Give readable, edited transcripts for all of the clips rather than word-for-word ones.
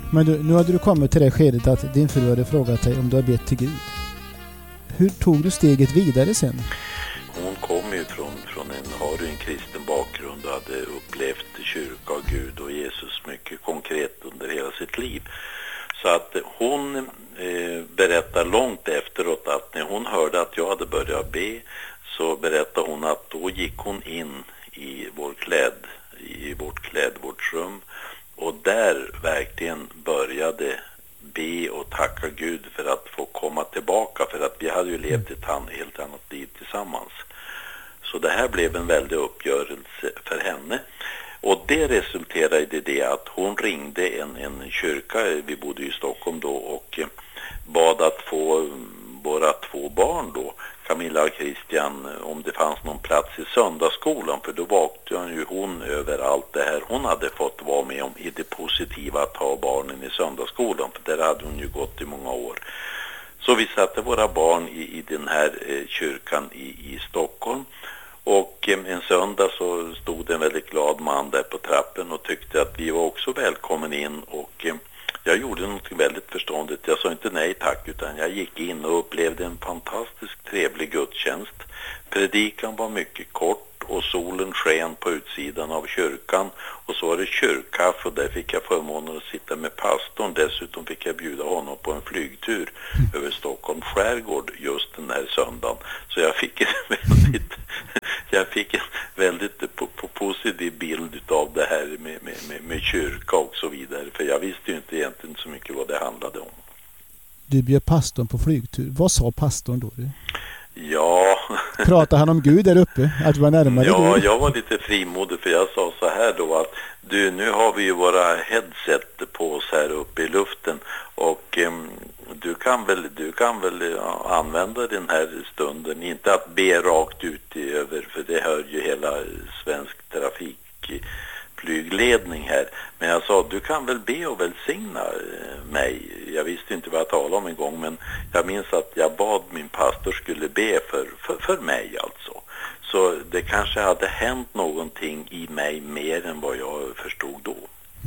Men nu hade du kommit till det skedet att din fru hade frågat dig om du har bett till Gud. Hur tog du steget vidare sen? Hon kom ju har en kristen bakgrund och hade upplevt kyrka och Gud och Jesus mycket konkret under hela sitt liv. Så att hon berättar långt efteråt att när hon hörde att jag hade börjat be, så berättade hon att då gick hon in i vårt klädvårdsrum och där verkligen började be och tacka Gud för att få komma tillbaka, för att vi hade ju levt ett helt annat liv tillsammans. Så det här blev en väldig uppgörelse för henne. Och det resulterade i det att hon ringde en kyrka, vi bodde i Stockholm då, och bad att få våra 2 barn då, Camilla och Christian, om det fanns någon plats i söndagsskolan, för då vaknade ju hon över allt det här hon hade fått vara med om i det positiva att ha barnen i söndagsskolan, för där hade hon ju gått i många år. Så vi satte våra barn i den här kyrkan i Stockholm. Och en söndag så stod en väldigt glad man där på trappen och tyckte att vi var också välkommen in, och jag gjorde något väldigt förståndigt. Jag sa inte nej tack, utan jag gick in och upplevde en fantastiskt trevlig gudstjänst. Predikan var mycket kort och solen sken på utsidan av kyrkan, och så var det kyrkkaffe och där fick jag förmånen att sitta med pastorn. Dessutom fick jag bjuda honom på en flygtur över Stockholm skärgård just den här söndagen. Så jag fick en väldigt positiv bild av det här med kyrka och så vidare, för jag visste ju inte egentligen så mycket vad det handlade om. Du bjöd pastorn på flygtur. Vad sa pastorn då? Ja. Pratade han om Gud där uppe? Att du var närmare Gud? Ja, jag var lite frimodig, för jag sa så här då att nu har vi ju våra headset på oss här uppe i luften, och du kan väl använda den här stunden, inte att be rakt ut över, för det hör ju hela svensk trafikflygledning här. Men jag sa, du kan väl be och välsigna mig. Jag visste inte vad jag talade om en gång, men jag minns att jag bad min pastor skulle be för mig alltså. Så det kanske hade hänt någonting i mig mer än vad jag förstod då.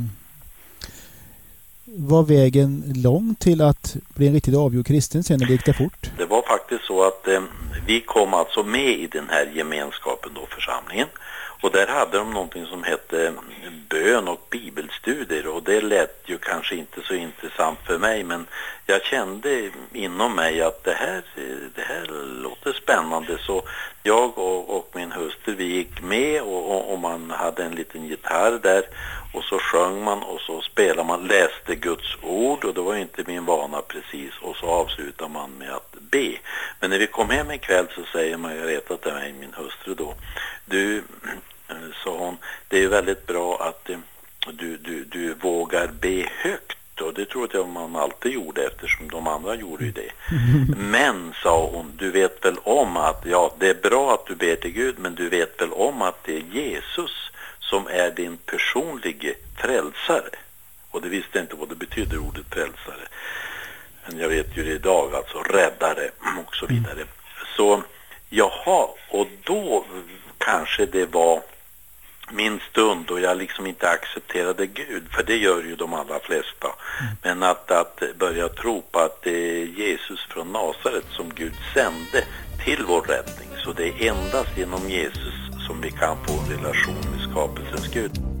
Var vägen lång till att bli en riktigt avgjord kristen sen, när det gick det fort? Det var faktiskt så att vi kom alltså med i den här gemenskapen då, församlingen. Och där hade de någonting som hette bön och bibelstudier, och det lät ju kanske inte så intressant för mig, men jag kände inom mig att det här låter spännande, så jag och min hustru, vi gick med, och man hade en liten gitarr där, och så sjöng man och så spelade man, läste Guds ord, och det var inte min vana precis, och så avslutade man med att be. Men när vi kom hem en kväll så säger Margareta till mig, min hustru då, du, sa hon, det är väldigt bra att du vågar be högt, och det tror jag man alltid gjorde eftersom de andra gjorde ju det. Men, sa hon, du vet väl om att, ja, det är bra att du ber till Gud, men du vet väl om att det är Jesus som är din personliga frälsare. Och det visste inte vad det betyder, ordet frälsare. Men jag vet ju det idag, alltså räddare och så vidare. Så, jaha, och då kanske det var min stund då jag liksom inte accepterade Gud, för det gör ju de allra flesta. Men att börja tro på att det är Jesus från Nasaret som Gud sände till vår räddning. Så det är endast genom Jesus som vi kan få en relation med skapelsens Gud.